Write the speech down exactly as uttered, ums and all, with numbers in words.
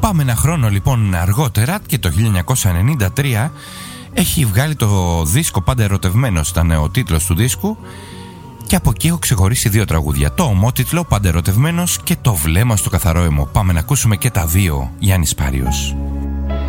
Πάμε ένα χρόνο λοιπόν αργότερα και το χίλια εννιακόσια ενενήντα τρία έχει βγάλει το δίσκο «Πάντα ερωτευμένος», ήταν ο τίτλος του δίσκου, και από εκεί έχω ξεχωρίσει δύο τραγούδια, το ομότιτλο «Πάντα ερωτευμένος» και το «Βλέμμα στο καθαρό αιμο». Πάμε να ακούσουμε και τα δύο, Γιάννης Πάριος.